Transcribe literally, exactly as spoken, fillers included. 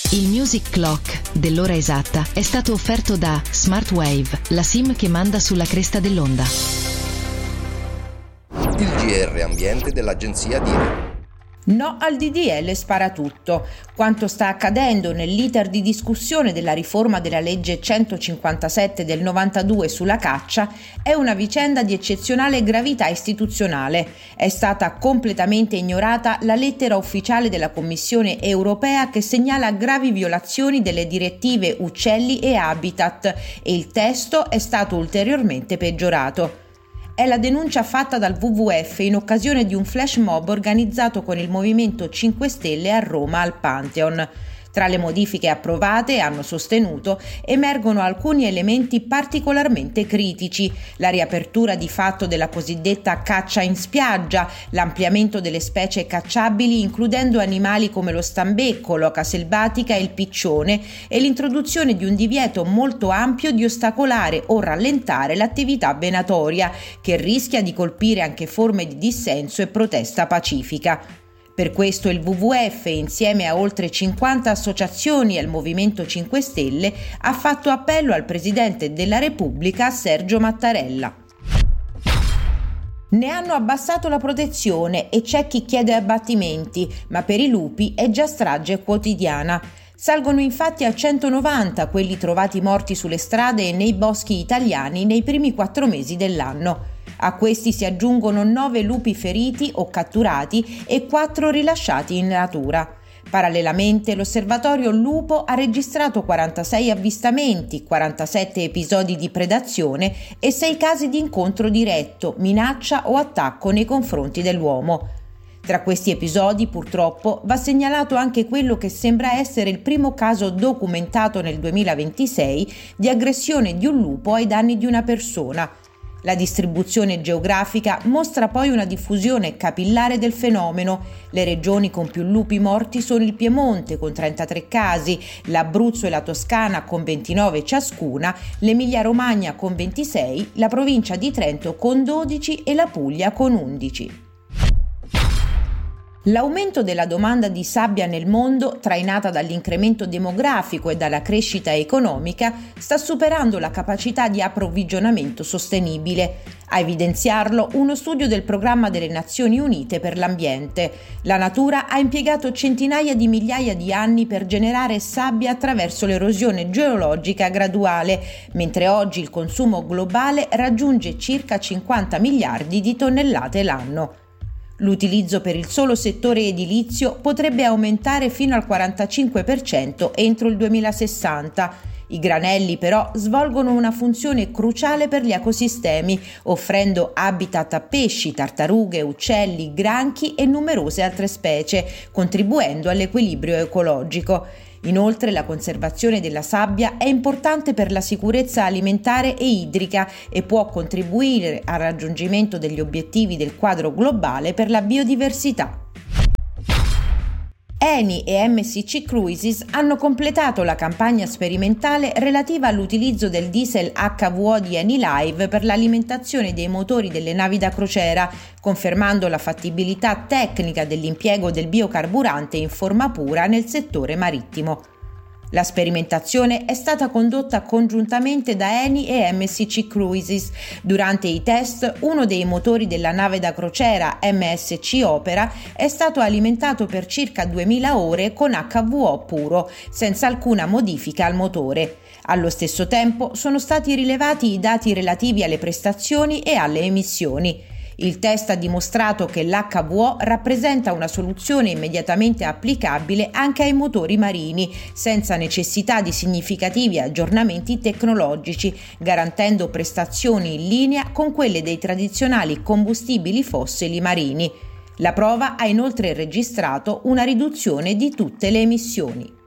Il Music Clock dell'ora esatta è stato offerto da Smartwave, la SIM che manda sulla cresta dell'onda. Il G R Ambiente dell'Agenzia D I R. No al D D L sparatutto. Quanto sta accadendo nell'iter di discussione della riforma della legge centocinquantasette del novantadue sulla caccia è una vicenda di eccezionale gravità istituzionale. È stata completamente ignorata la lettera ufficiale della Commissione europea che segnala gravi violazioni delle direttive Uccelli e Habitat e il testo è stato ulteriormente peggiorato. È la denuncia fatta dal W W F in occasione di un flash mob organizzato con il Movimento cinque Stelle a Roma al Pantheon. Tra le modifiche approvate, hanno sostenuto, emergono alcuni elementi particolarmente critici: la riapertura di fatto della cosiddetta caccia in spiaggia, l'ampliamento delle specie cacciabili includendo animali come lo stambecco, l'oca selvatica e il piccione e l'introduzione di un divieto molto ampio di ostacolare o rallentare l'attività venatoria, che rischia di colpire anche forme di dissenso e protesta pacifica. Per questo il W W F, insieme a oltre cinquanta associazioni e al Movimento cinque Stelle, ha fatto appello al Presidente della Repubblica Sergio Mattarella. Ne hanno abbassato la protezione e c'è chi chiede abbattimenti, ma per i lupi è già strage quotidiana. Salgono infatti a centonovanta quelli trovati morti sulle strade e nei boschi italiani nei primi quattro mesi dell'anno. A questi si aggiungono nove lupi feriti o catturati e quattro rilasciati in natura. Parallelamente, l'osservatorio Lupo ha registrato quarantasei avvistamenti, quarantasette episodi di predazione e sei casi di incontro diretto, minaccia o attacco nei confronti dell'uomo. Tra questi episodi, purtroppo, va segnalato anche quello che sembra essere il primo caso documentato nel duemilaventisei di aggressione di un lupo ai danni di una persona. La distribuzione geografica mostra poi una diffusione capillare del fenomeno. Le regioni con più lupi morti sono il Piemonte con trentatré casi, l'Abruzzo e la Toscana con ventinove ciascuna, l'Emilia-Romagna con ventisei, la provincia di Trento con dodici e la Puglia con undici. L'aumento della domanda di sabbia nel mondo, trainata dall'incremento demografico e dalla crescita economica, sta superando la capacità di approvvigionamento sostenibile. A evidenziarlo uno studio del Programma delle Nazioni Unite per l'Ambiente. La natura ha impiegato centinaia di migliaia di anni per generare sabbia attraverso l'erosione geologica graduale, mentre oggi il consumo globale raggiunge circa cinquanta miliardi di tonnellate l'anno. L'utilizzo per il solo settore edilizio potrebbe aumentare fino al quarantacinque per cento entro il duemilasessanta. I granelli però svolgono una funzione cruciale per gli ecosistemi, offrendo habitat a pesci, tartarughe, uccelli, granchi e numerose altre specie, contribuendo all'equilibrio ecologico. Inoltre la conservazione della sabbia è importante per la sicurezza alimentare e idrica e può contribuire al raggiungimento degli obiettivi del quadro globale per la biodiversità. Eni e M S C Cruises hanno completato la campagna sperimentale relativa all'utilizzo del diesel H V O di Enilive per l'alimentazione dei motori delle navi da crociera, confermando la fattibilità tecnica dell'impiego del biocarburante in forma pura nel settore marittimo. La sperimentazione è stata condotta congiuntamente da Eni e M S C Cruises. Durante i test, uno dei motori della nave da crociera M S C Opera è stato alimentato per circa duemila ore con H V O puro, senza alcuna modifica al motore. Allo stesso tempo sono stati rilevati i dati relativi alle prestazioni e alle emissioni. Il test ha dimostrato che l'H V O rappresenta una soluzione immediatamente applicabile anche ai motori marini, senza necessità di significativi aggiornamenti tecnologici, garantendo prestazioni in linea con quelle dei tradizionali combustibili fossili marini. La prova ha inoltre registrato una riduzione di tutte le emissioni.